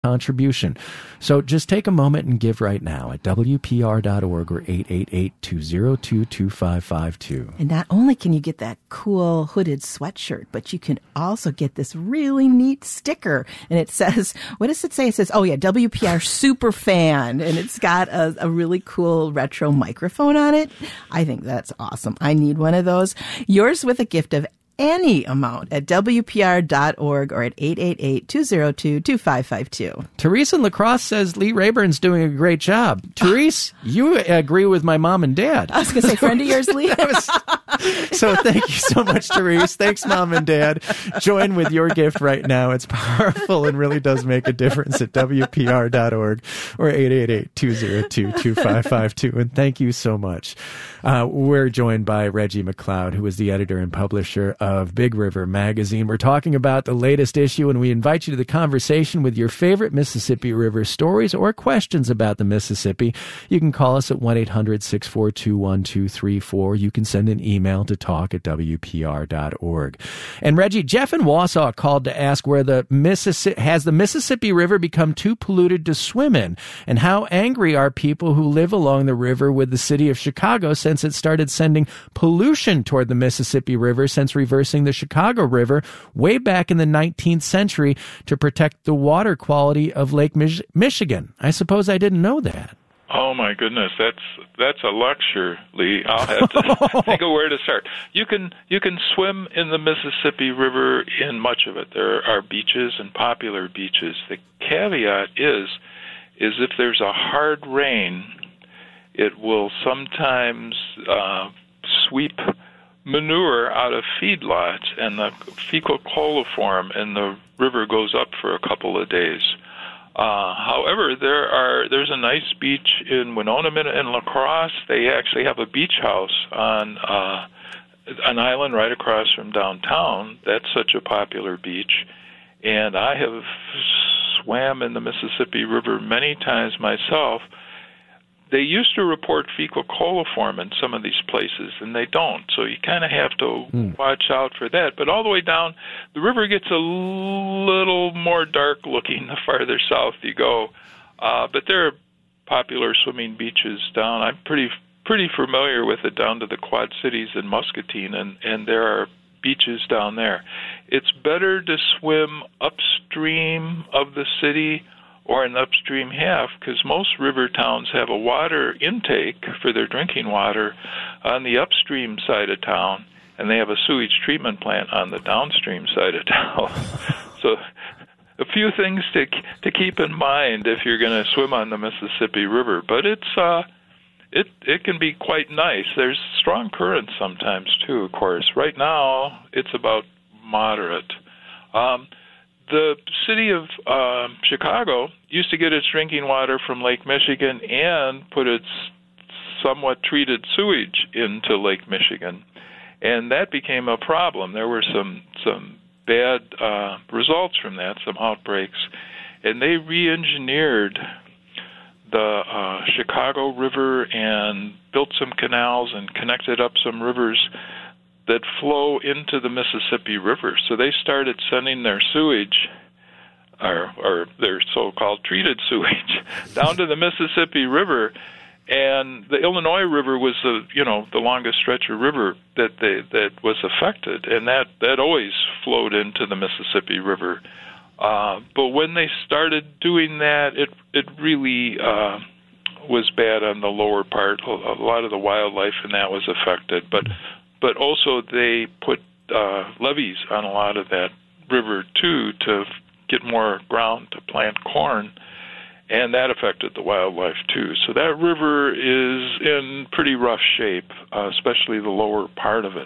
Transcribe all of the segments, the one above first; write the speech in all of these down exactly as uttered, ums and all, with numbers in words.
contribution. So just take a moment and give right now at W P R dot org or eight eight eight, two zero two, two five five two. And not only can you get that cool hooded sweatshirt, but you can also get this really neat sticker. And it says, what does it say? It says, oh yeah, W P R Super Fan. And it's got a, a really cool retro microphone on it. I think that's awesome. I need one of those. Yours with a gift of any amount at W P R dot org or at eight eight eight, two zero two, two five five two. Therese in La Crosse says Lee Rayburn's doing a great job. Therese, you agree with my mom and dad. I was going to say, friend of yours, Lee. was, so thank you so much, Therese. Thanks, Mom and Dad. Join with your gift right now. It's powerful and really does make a difference at W P R dot org or eight eight eight, two zero two, two five five two. And thank you so much. Uh, we're joined by Reggie McLeod, who is the editor and publisher of Big River Magazine. We're talking about the latest issue, and we invite you to the conversation with your favorite Mississippi River stories or questions about the Mississippi. You can call us at one eight hundred, six four two, one two three four. You can send an email to talk at W P R dot org. And Reggie, Jeff in Wausau called to ask where the Mississippi has the Mississippi River become too polluted to swim in, and how angry are people who live along the river with the city of Chicago since it started sending pollution toward the Mississippi River since reversing the Chicago River way back in the nineteenth century to protect the water quality of Lake Mich- Michigan. I suppose I didn't know that. Oh my goodness, that's that's a lecture, Lee. I'll have to think of where to start. You can you can swim in the Mississippi River in much of it. There are beaches and popular beaches. The caveat is is if there's a hard rain, it will sometimes uh, sweep manure out of feedlots, and the fecal coliform in the river goes up for a couple of days. Uh, however, there are there's a nice beach in Winona and La Crosse. They actually have a beach house on uh, an island right across from downtown. That's such a popular beach. And I have swam in the Mississippi River many times myself. They used to report fecal coliform in some of these places, and they don't. So you kind of have to mm. watch out for that. But all the way down, the river gets a little more dark-looking the farther south you go. Uh, but there are popular swimming beaches down. I'm pretty pretty familiar with it down to the Quad Cities and Muscatine, and, and there are beaches down there. It's better to swim upstream of the city or in the upstream half, because most river towns have a water intake for their drinking water on the upstream side of town, and they have a sewage treatment plant on the downstream side of town. So a few things to to keep in mind if you're going to swim on the Mississippi River. But it's uh, it it can be quite nice. There's strong currents sometimes, too, of course. Right now, it's about moderate. Um The city of uh, Chicago used to get its drinking water from Lake Michigan and put its somewhat treated sewage into Lake Michigan, and that became a problem. There were some some bad uh, results from that, some outbreaks, and they re-engineered the uh, Chicago River and built some canals and connected up some rivers that flow into the Mississippi River. So they started sending their sewage, or, or their so-called treated sewage, down to the Mississippi River. And the Illinois River was the, you know, the longest stretch of river that they, that was affected, and that, that always flowed into the Mississippi River. Uh, but when they started doing that, it it really uh, was bad on the lower part. A lot of the wildlife in that was affected, but But also they put uh, levees on a lot of that river, too, to get more ground to plant corn, and that affected the wildlife, too. So that river is in pretty rough shape, uh, especially the lower part of it.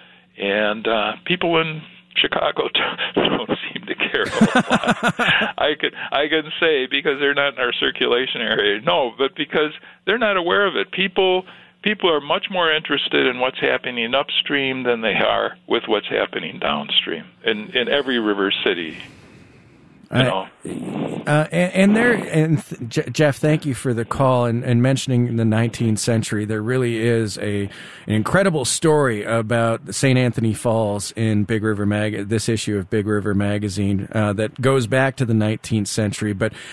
And uh, people in Chicago don't seem to care a lot. I could I can say because they're not in our circulation area. No, but because they're not aware of it. People... People are much more interested in what's happening upstream than they are with what's happening downstream in, in every river city. You know. Uh, and, and there, and th- Jeff, thank you for the call and, and mentioning the nineteenth century. There really is a an incredible story about Saint Anthony Falls in Big River Mag. This issue of Big River Magazine uh, that goes back to the nineteenth century. But